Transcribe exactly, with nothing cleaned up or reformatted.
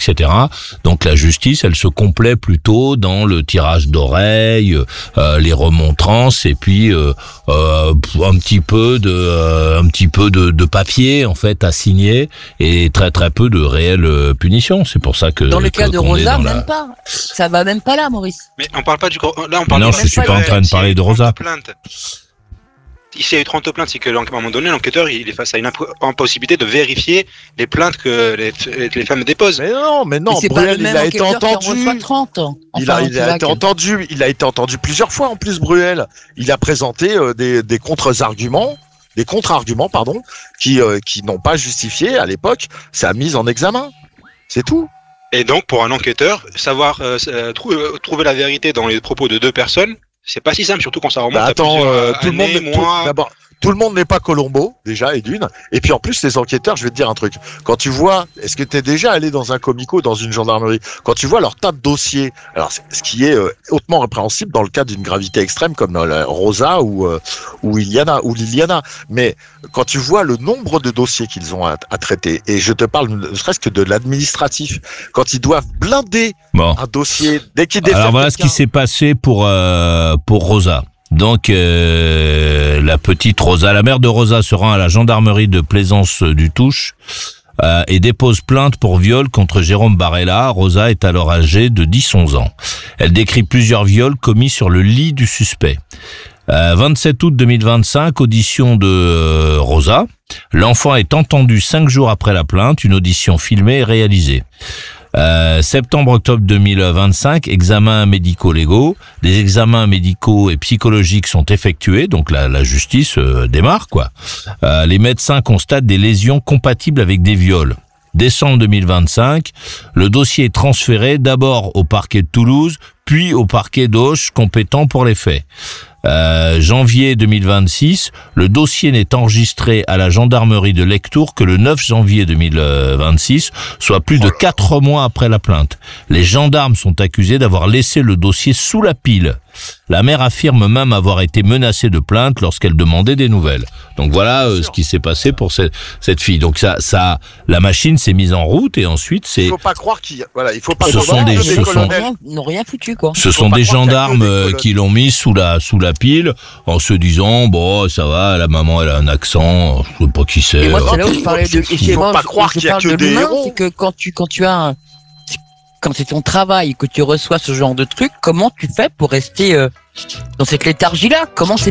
cetera. Donc la justice, elle se complaît plutôt dans le tirage d'oreilles, euh, les remontrances et puis euh, euh, un petit peu de euh, un petit peu de, de papier en fait à signer et très très peu de réelles punitions. C'est pour ça que dans le cas que, de Rosa, même la... pas. Ça va même pas là, Maurice. Mais on parle pas du là on parle non, de je suis pas en train de parler de Rosa. S'il y a eu trente plaintes, c'est que, à un moment donné, l'enquêteur, il est face à une impo- impossibilité de vérifier les plaintes que les, les femmes déposent. Mais non, mais non, mais Bruel, il a été entendu. trente, enfin, il a, il a été entendu. Il a été entendu plusieurs fois, en plus, Bruel. Il a présenté euh, des, des contre-arguments, des contre-arguments, pardon, qui, euh, qui n'ont pas justifié, à l'époque, sa mise en examen. C'est tout. Et donc, pour un enquêteur, savoir euh, trou- trouver la vérité dans les propos de deux personnes, c'est pas si simple, surtout quand ça remonte bah attends, à plusieurs euh, années, tout le monde, mois. Tout, d'abord, tout le monde n'est pas Colombo, déjà, et d'une. Et puis en plus, les enquêteurs, je vais te dire un truc. Quand tu vois, est-ce que t'es déjà allé dans un comico, dans une gendarmerie, quand tu vois leur tas de dossiers, alors ce qui est euh, hautement répréhensible dans le cas d'une gravité extrême comme euh, Rosa ou euh, ou Iliana ou Liliana, mais quand tu vois le nombre de dossiers qu'ils ont à, à traiter, et je te parle ne serait-ce que de l'administratif, quand ils doivent blinder bon. un dossier dès qu'ils défèrent alors voilà ce qui s'est passé pour euh, pour Rosa. Donc euh, la petite Rosa, la mère de Rosa se rend à la gendarmerie de Plaisance du Touche euh, et dépose plainte pour viol contre Jérôme Barella. Rosa est alors âgée de dix à onze ans. Elle décrit plusieurs viols commis sur le lit du suspect. Euh, vingt-sept août deux mille vingt-cinq, audition de euh, Rosa. L'enfant est entendu cinq jours après la plainte, une audition filmée et réalisée. Euh, septembre-octobre deux mille vingt-cinq, examens médico-légaux. Des examens médicaux et psychologiques sont effectués, donc la, la justice euh, démarre, quoi. Euh, les médecins constatent des lésions compatibles avec des viols. Décembre deux mille vingt-cinq, le dossier est transféré d'abord au parquet de Toulouse, puis au parquet d'Auch, compétent pour les faits. Euh, janvier deux mille vingt-six, le dossier n'est enregistré à la gendarmerie de Lectoure que le neuf janvier deux mille vingt-six, soit plus de quatre mois après la plainte. Les gendarmes sont accusés d'avoir laissé le dossier sous la pile. La mère affirme même avoir été menacée de plainte lorsqu'elle demandait des nouvelles. Donc voilà euh, ce qui s'est passé pour cette, cette fille. Donc ça, ça, la machine s'est mise en route et ensuite c'est. Il faut pas croire qu'il, voilà, il faut pas. Ce sont des, ce sont, n'ont rien foutu quoi. Ce sont des gendarmes euh, qui l'ont mis sous la sous la pile en se disant bon ça va, la maman elle a un accent, je sais pas qui c'est. Et moi c'est là où je parlais de. Il faut pas croire qu'il y a que des héros. C'est que quand tu quand tu as un quand c'est ton travail que tu reçois ce genre de truc, comment tu fais pour rester euh, dans cette léthargie-là? Comment c'est